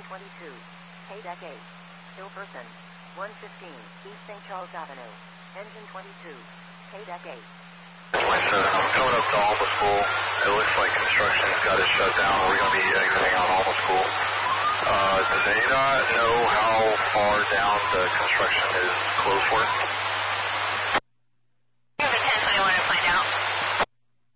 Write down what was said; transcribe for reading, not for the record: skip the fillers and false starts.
22, K-Deck 8, Hillperson, 115, East St. Charles Avenue, engine 22, K-Deck 8. 27, I'm coming up to Alma School. It looks like construction's got it shut down. We're going to be exiting on Alma School. Does ADOT know how far down the construction is closed for?